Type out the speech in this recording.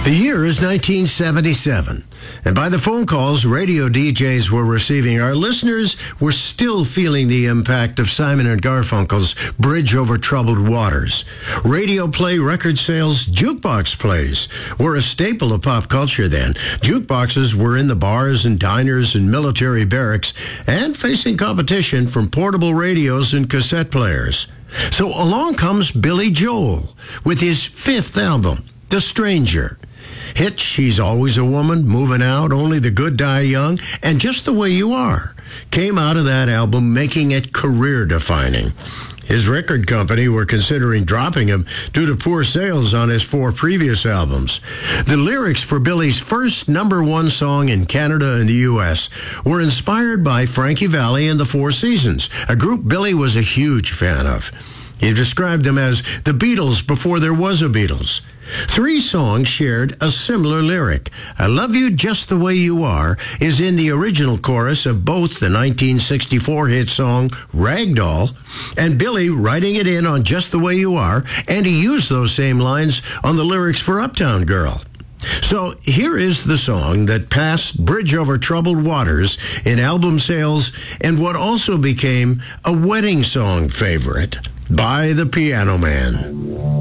The year is 1977, and by the phone calls radio DJs were receiving, our listeners were still feeling the impact of Simon and Garfunkel's Bridge Over Troubled Waters. Radio play, record sales, jukebox plays were a staple of pop culture then. Jukeboxes were in the bars and diners and military barracks and facing competition from portable radios and cassette players. So along comes Billy Joel with his fifth album, The Stranger. Hits She's Always a Woman, Moving Out, Only the Good Die Young, and Just the Way You Are came out of that album, making it career-defining. His record company were considering dropping him due to poor sales on his 4 previous albums. The lyrics for Billy's first #1 song in Canada and the U.S. were inspired by Frankie Valli and the Four Seasons, a group Billy was a huge fan of. He described them as the Beatles before there was a Beatles. 3 songs shared a similar lyric. I Love You Just the Way You Are is in the original chorus of both the 1964 hit song Ragdoll and Billy writing it in on Just the Way You Are, and he used those same lines on the lyrics for Uptown Girl. So here is the song that passed Bridge Over Troubled Waters in album sales and what also became a wedding song favorite by the Piano Man.